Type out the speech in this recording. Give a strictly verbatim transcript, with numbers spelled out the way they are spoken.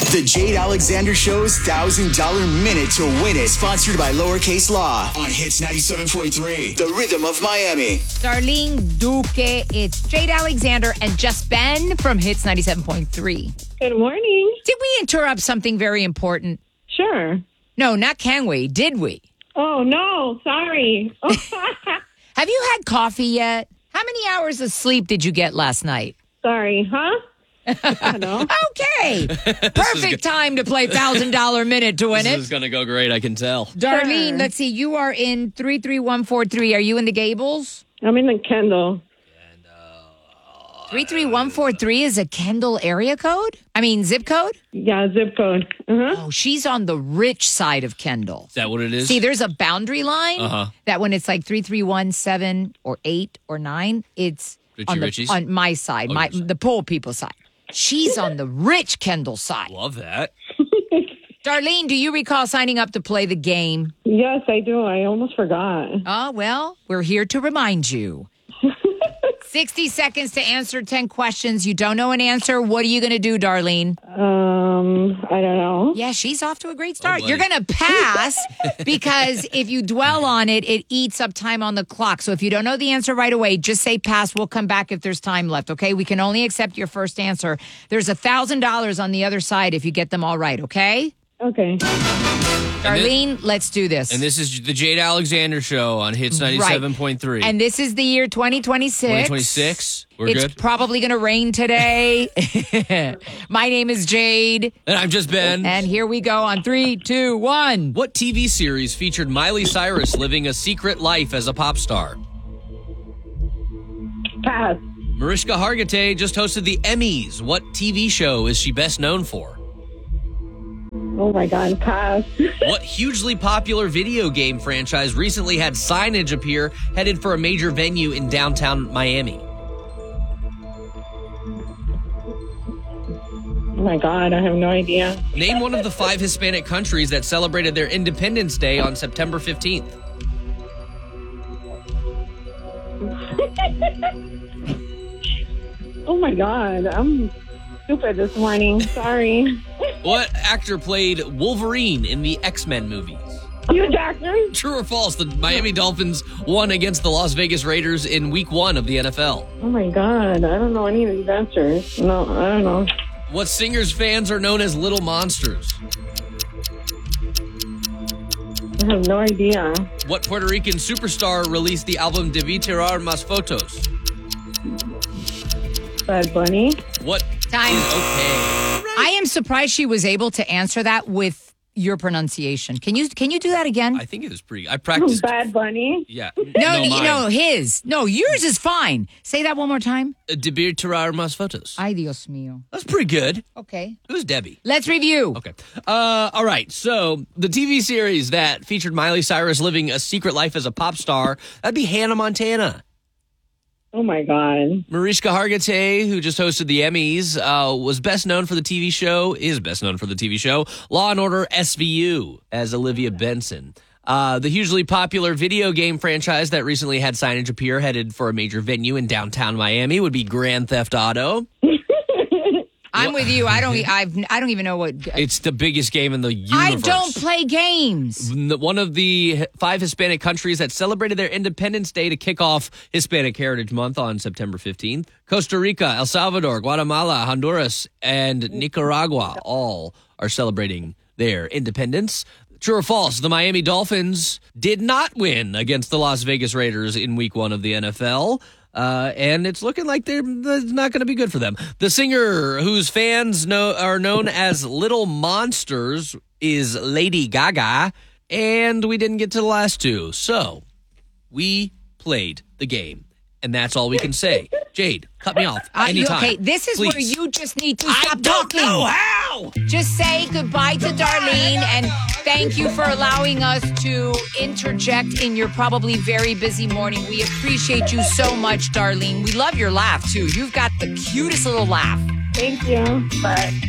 The Jade Alexander Show's one thousand dollars Minute to Win It. Sponsored by Lowercase Law on Hits ninety-seven point three. The Rhythm of Miami. Darlene Duque, it's Jade Alexander and Just Ben from Hits ninety-seven point three. Good morning. Did we interrupt something very important? Sure. No, not can we. Did we? Oh, no. Sorry. Have you had coffee yet? How many hours of sleep did you get last night? Sorry, huh? I don't know. Okay. Perfect time to play one thousand dollars Minute to Win This It. is going to go great, I can tell. Darlene, Sure. let's see. You are in three three one four three. Are you in the Gables? I'm in the Kendall. three three one four three is a Kendall area code? I mean, zip code? Yeah, zip code. Uh-huh. Oh, she's on the rich side of Kendall. Is that what it is? See, there's a boundary line Uh-huh. that when it's like three three one seven or eight or nine, it's Richie on, the, Richies? on my side, Oh, my your side. the poor people side. She's on the rich Kendall side. Love that. Darlene, do you recall signing up to play the game? Yes, I do. I almost forgot. Oh, well, we're here to remind you. sixty seconds to answer ten questions. You don't know an answer. What are you going to do, Darlene? Um, I don't know. Yeah, she's off to a great start. Oh, You're buddy. going to pass because if you dwell on it, it eats up time on the clock. So if you don't know the answer right away, just say pass. We'll come back if there's time left, okay? We can only accept your first answer. There's one thousand dollars on the other side if you get them all right, okay? Okay. Darlene, let's do this. And this is the Jade Alexander Show on Hits ninety-seven point three. And this is the year twenty twenty-six. twenty twenty-six. We're it's good. probably going to rain today. My name is Jade. And I'm Just Ben. And here we go on three, two, one. What T V series featured Miley Cyrus living a secret life as a pop star? Pass. Mariska Hargitay just hosted the Emmys. What T V show is she best known for? Oh, my God. Pass. What hugely popular video game franchise recently had signage appear headed for a major venue in downtown Miami? Oh, my God. I have no idea. Name one of the five Hispanic countries that celebrated their Independence Day on September fifteenth. Oh, my God. I'm stupid this morning. Sorry. What actor played Wolverine in the X-Men movies? Hugh Jackson? True or false, the Miami Dolphins won against the Las Vegas Raiders in week one of the N F L. Oh, my God. I don't know any of these answers. No, I don't know. What singer's fans are known as Little Monsters? I have no idea. What Puerto Rican superstar released the album Debí Tirar Más Fotos? Bad Bunny? What? Time. Okay. I am surprised she was able to answer that with your pronunciation. Can you can you do that again? I think it was pretty. I practiced. Bad Bunny? Yeah. no, no, no, mine. no, his. No, yours is fine. Say that one more time. Uh, Debí Tirar Más Fotos. Ay, Dios mío. That's pretty good. Okay. It was Debbie. Let's review. Okay. Uh, all right. So the T V series that featured Miley Cyrus living a secret life as a pop star, that'd be Hannah Montana. Oh, my God. Mariska Hargitay, who just hosted the Emmys, uh, was best known for the T V show, is best known for the T V show, Law and Order S V U, as Olivia Benson. Uh, the hugely popular video game franchise that recently had signage appear headed for a major venue in downtown Miami would be Grand Theft Auto. I'm with you. I don't. I've. I don't even know what. It's the biggest game in the universe. I don't play games. One of the five Hispanic countries that celebrated their Independence Day to kick off Hispanic Heritage Month on September fifteenth. Costa Rica, El Salvador, Guatemala, Honduras, and Nicaragua all are celebrating their independence. True or false, the Miami Dolphins did not win against the Las Vegas Raiders in week one of the N F L. Uh, and it's looking like they're that's not going to be good for them. The singer whose fans know are known as Little Monsters is Lady Gaga, and we didn't get to the last two. So we played the game, and that's all we can say. Jade, cut me off Uh, you- anytime. okay, this is please. where you just need to stop I don't talking. know how. Just say goodbye to Darlene and thank you for allowing us to interject in your probably very busy morning. We appreciate you so much, Darlene. We love your laugh, too. You've got the cutest little laugh. Thank you. Bye.